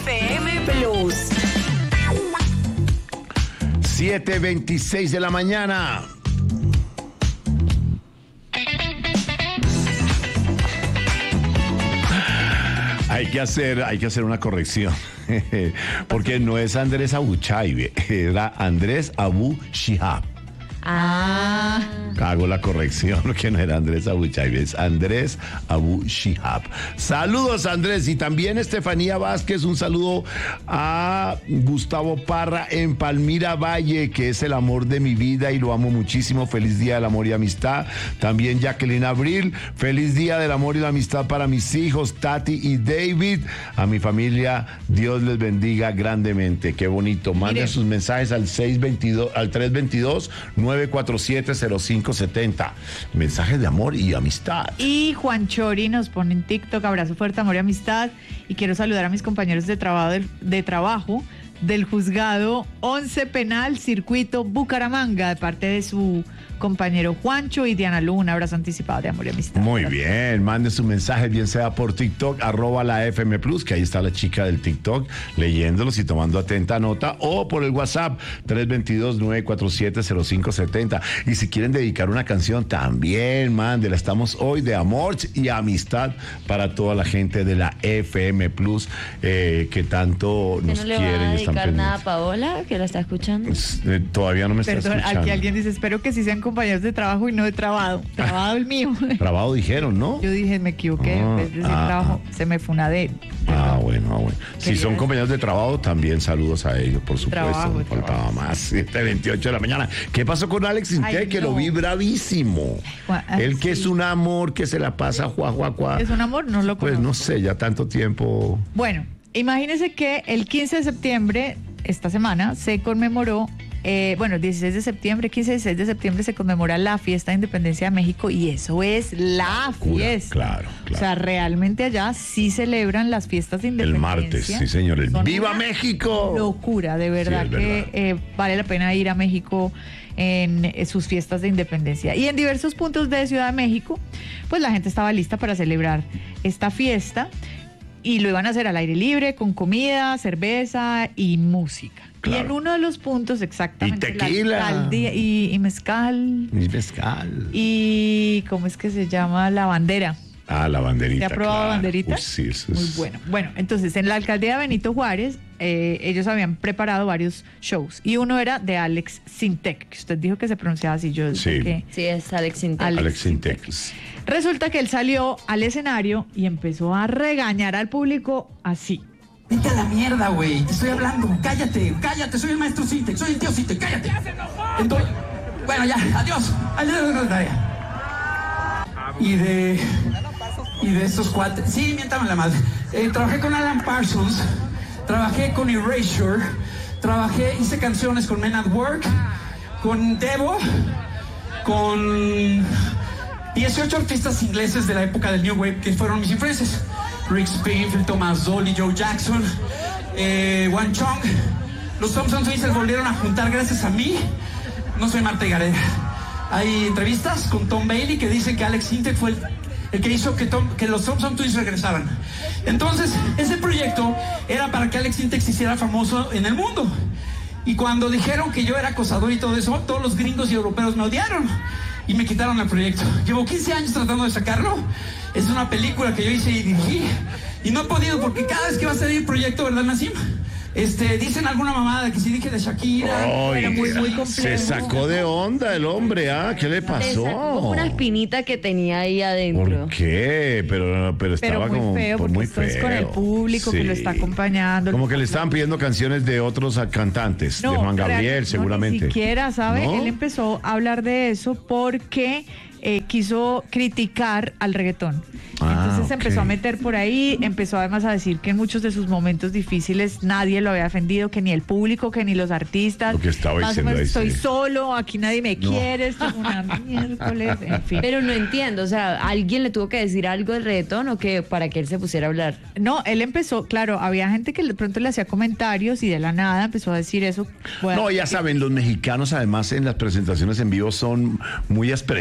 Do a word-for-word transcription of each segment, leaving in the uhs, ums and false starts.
F M Plus. siete veintiséis de la mañana. Hay que hacer, hay que hacer una corrección, porque no es Andrés Abu Chaibe, era Andrés Abu Shihab. Ah. Hago la corrección, que no era Andrés Abu Chaibe, es Andrés Abu Shihab. Saludos, Andrés, y también Estefanía Vázquez, un saludo a Gustavo Parra en Palmira Valle, que es el amor de mi vida y lo amo muchísimo. Feliz Día del Amor y Amistad. También Jacqueline Abril, feliz Día del Amor y la Amistad para mis hijos, Tati y David. A mi familia, Dios les bendiga grandemente. Qué bonito. Manden sus mensajes al seis veintidós, al tres veintidós, nueve cuatro siete, cero cinco setenta. Mensajes de amor y amistad. Y Juan Chori nos pone en TikTok: abrazo fuerte, amor y amistad. Y quiero saludar a mis compañeros de trabajo del, de trabajo del juzgado once Penal Circuito Bucaramanga, de parte de su compañero Juancho y Diana Lu. Un abrazo anticipado de amor y amistad. Muy bien, mande su mensaje, bien sea por TikTok, arroba la F M Plus, que ahí está la chica del TikTok leyéndolos y tomando atenta nota, o por el WhatsApp tres veintidós, nueve cuatro siete, cero cinco setenta. Y si quieren dedicar una canción, también mándela. Estamos hoy de amor y amistad para toda la gente de la F M Plus, eh, que tanto nos ¿No le quieren va a y están dedicar nada a pendientes. Paola, que la está escuchando? Eh, todavía no me está Perdón, escuchando. aquí alguien dice: espero que sí sean compañeros de trabajo y no de trabado. Trabado el mío. Trabado dijeron, ¿no? Yo dije, me equivoqué, Ah, en vez de decir ah, trabajo, se me fue una D. Ah, bueno, ah, bueno. Si Quería son decir- compañeros de trabajo, también saludos a ellos, por supuesto. Trabajo, No faltaba trabajo. más. siete veintiocho de la mañana. ¿Qué pasó con Alex Intec? Ay, Que no. lo vi bravísimo. Juan- ah, Él que sí. es un amor, que se la pasa juá, juá, juá. ¿Es un amor? No lo Pues conozco. no sé, ya tanto tiempo. Bueno, imagínense que el quince de septiembre, esta semana, se conmemoró, eh, bueno, el dieciséis de septiembre, quince y dieciséis de septiembre se conmemora la fiesta de independencia de México, y eso es la Locura, fiesta. claro, claro. O sea, realmente allá sí celebran las fiestas de El independencia. martes, sí, señor. El Son ¡Viva una México! Locura, de verdad, es que verdad. eh, vale la pena ir a México en eh, sus fiestas de independencia. Y en diversos puntos de Ciudad de México, pues la gente estaba lista para celebrar esta fiesta, y lo iban a hacer al aire libre, con comida, cerveza y música. Claro. Y en uno de los puntos, exactamente, Y tequila. la alcaldía- y, y mezcal, Mi mezcal. y ¿cómo es que se llama? La bandera. Ah, la banderita. ¿Se ha probado claro. banderita? Uy, sí, eso Muy es- bueno. Bueno, entonces en la alcaldía de Benito Juárez, eh, ellos habían preparado varios shows, y uno era de Alex Sintek, que usted dijo que se pronunciaba así. Yo Sí. sé que Sí, es Alex Intec. Alex Alex Intec. resulta que él salió al escenario y empezó a regañar al público así. Vete a la mierda, güey. Te estoy hablando. Cállate, cállate. Soy el maestro Sintek. Soy el tío Sintek. Cállate. Entonces, bueno, ya. Adiós. Adiós. Y de... Y de estos cuates... Sí, miéntame la madre. Eh, trabajé con Alan Parsons. Trabajé con Erasure. Trabajé... Hice canciones con Men at Work. Con Devo. Con... dieciocho artistas ingleses de la época del New Wave que fueron mis influencias. Rick Springfield, Thomas Dolly, Joe Jackson, eh, Wan Chong. Los Thompson Twins se volvieron a juntar gracias a mí. No soy Marta y Gareda. Hay entrevistas con Tom Bailey que dicen que Alex Intec fue el, el que hizo que, Tom, que los Thompson Twins regresaran. Entonces, ese proyecto era para que Alex Intec se hiciera famoso en el mundo. Y cuando dijeron que yo era acosador y todo eso, todos los gringos y europeos me odiaron y me quitaron el proyecto. Llevo quince años tratando de sacarlo. Es una película que yo hice y dirigí, y no he podido porque cada vez que va a salir el proyecto, ¿verdad, Nassim? Este, dicen alguna mamada que sí dije de Shakira. Ay, Pero muy, muy se complejo. sacó de onda el hombre, ¿ah? ¿Qué le Le pasó? sacó una espinita que tenía ahí adentro. ¿Por qué? Pero, pero estaba Pero muy como feo, pues, porque muy esto es feo. con el público que lo está acompañando. Como que le estaban pidiendo canciones de otros a- cantantes, de Juan Gabriel, realmente, no, seguramente. Ni siquiera, ¿sabe? ¿No? Él empezó a hablar de eso porque eh, quiso criticar al reggaetón. Ah, Entonces ok. empezó a meter por ahí, empezó además a decir que en muchos de sus momentos difíciles nadie lo había defendido, que ni el público, que ni los artistas. Lo que estaba Más o diciendo menos, ahí, estoy sí. solo, aquí nadie me No. quiere, esto es una miércoles, en fin. Pero no entiendo, o sea, ¿alguien le tuvo que decir algo del reggaetón o qué para que él se pusiera a hablar? No, él empezó, claro, había gente que de pronto le hacía comentarios y de la nada empezó a decir eso. Bueno, No, ya saben, los mexicanos además en las presentaciones en vivo son muy expresivos, ¿no?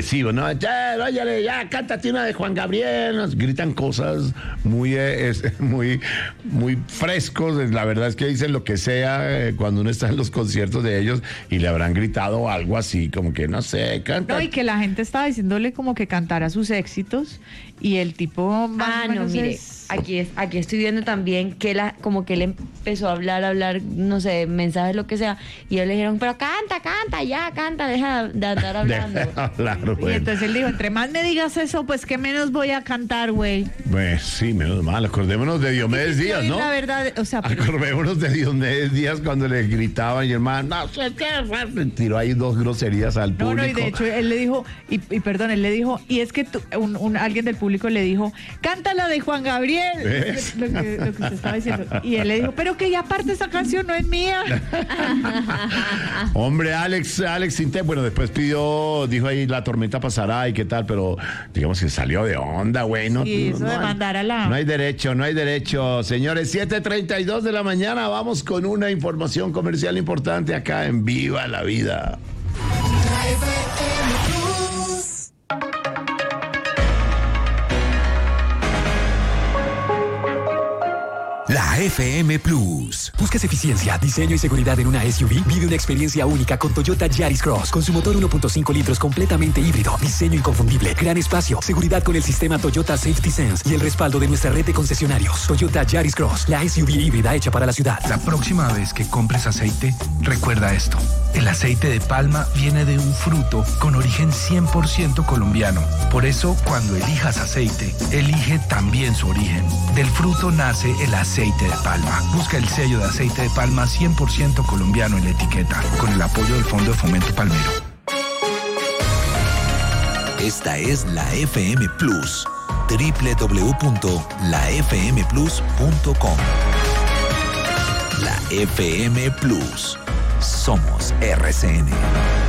no, ya, váyale, ya, cántate una de Juan Gabriel. Nos gritan cosas muy, eh, es, muy, muy frescos. La verdad es que dicen lo que sea eh, cuando uno está en los conciertos de ellos y le habrán gritado algo así, como que no sé, canta. No, y que la gente estaba diciéndole como que cantara sus éxitos y el tipo más Ah, o no, menos mire, es- aquí, es- aquí estoy viendo también que la, como que él empezó a hablar, a hablar, no sé, mensajes, lo que sea, y ellos le dijeron, pero canta, canta, ya, canta, deja de andar hablando. Deja hablar, Y bueno. entonces él dijo, entre más me digas eso, pues que menos voy a cantar, güey. Pues sí, menos mal, acordémonos de Diomedes Díaz, ¿no? La verdad, o sea, pero- Acordémonos de Diomedes Díaz cuando le gritaban y el man, no sé qué, tiró ahí dos groserías al No, público. no, y de hecho él le dijo, y, y perdón, él le dijo, y es que tú- un, un- alguien del público le dijo, cántala de Juan Gabriel, ¿Ves? lo que, lo que usted estaba diciendo. Y él le dijo, pero que ya aparte esa canción no es mía. Hombre, Alex, Alex Sintek, bueno, después pidió, dijo ahí, la tormenta pasará y qué tal, pero digamos que salió de onda, güey. No, Sí, no- eso no de hay- mandar a la- No hay derecho, no hay derecho. Señores, siete treinta y dos de la mañana, vamos con una información comercial importante acá en Viva la Vida. La F M Plus. ¿Buscas eficiencia, diseño y seguridad en una S U V? Vive una experiencia única con Toyota Yaris Cross. Con su motor uno punto cinco litros completamente híbrido, diseño inconfundible, gran espacio, seguridad con el sistema Toyota Safety Sense y el respaldo de nuestra red de concesionarios. Toyota Yaris Cross, la S U V híbrida hecha para la ciudad. La próxima vez que compres aceite, recuerda esto. El aceite de palma viene de un fruto con origen cien por ciento colombiano. Por eso, cuando elijas aceite, elige también su origen. Del fruto nace el aceite de palma. Busca el sello de aceite de palma cien por ciento colombiano en la etiqueta, con el apoyo del Fondo de Fomento Palmero. Esta es la F M Plus. doble u doble u doble u punto la f m plus punto com. La F M Plus. Somos R C N.